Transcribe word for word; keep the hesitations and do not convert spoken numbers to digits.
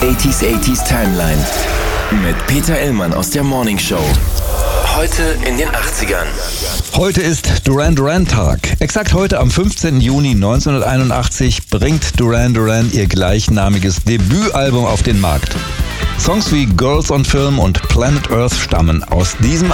achtziger achtziger Timeline mit Peter Illmann aus der Morning Show. Heute in den achtzigern. Heute ist Duran Duran Tag. Exakt heute am fünfzehnten Juni neunzehnhunderteinundachtzig bringt Duran Duran ihr gleichnamiges Debütalbum auf den Markt. Songs wie Girls on Film und Planet Earth stammen aus diesem